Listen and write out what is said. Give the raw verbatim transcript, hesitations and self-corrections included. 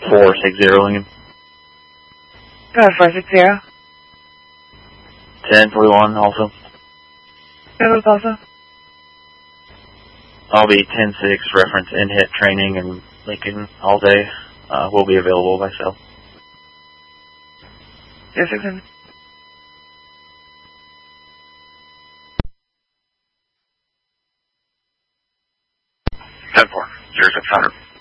four six zero Lincoln. Uh, four six zero. ten forty-one also. Who's also? I'll be ten six reference in hit training in Lincoln all day. Uh, will be available by cell. Yes, sir. ten four, zero six hundred.